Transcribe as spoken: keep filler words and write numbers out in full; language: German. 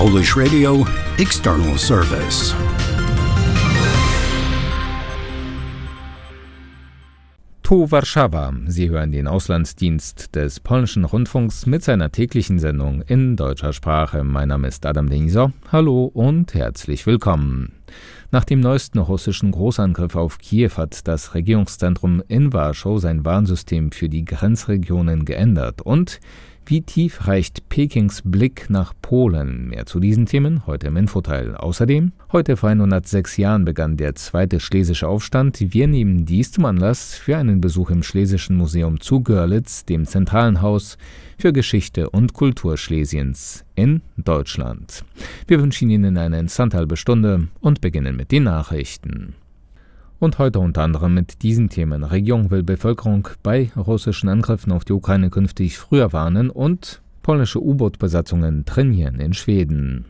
Polish Radio External Service. To Warszawa. Sie hören den Auslandsdienst des polnischen Rundfunks mit seiner täglichen Sendung in deutscher Sprache. Mein Name ist Adam Deniser. Hallo und herzlich willkommen. Nach dem neuesten russischen Großangriff auf Kiew hat das Regierungszentrum in Warschau sein Warnsystem für die Grenzregionen geändert. Und wie tief reicht Pekings Blick nach Polen? Mehr zu diesen Themen heute im Infoteil. Außerdem, heute vor hundertsechs Jahren begann der zweite Schlesische Aufstand. Wir nehmen dies zum Anlass für einen Besuch im Schlesischen Museum zu Görlitz, dem zentralen Haus für Geschichte und Kultur Schlesiens in Deutschland. Wir wünschen Ihnen eine interessante halbe Stunde und beginnen mit den Nachrichten. Und heute unter anderem mit diesen Themen. Regierung will Bevölkerung bei russischen Angriffen auf die Ukraine künftig früher warnen und polnische U-Boot-Besatzungen trainieren in Schweden.